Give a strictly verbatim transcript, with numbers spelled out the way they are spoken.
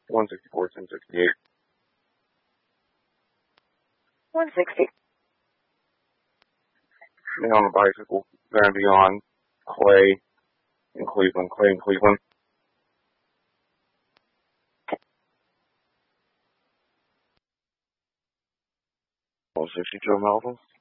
one sixty-four, ten sixty-eight. one sixty. Man on a bicycle. Gonna be on Clay in Cleveland. Clay in Cleveland. one sixty-two Melville.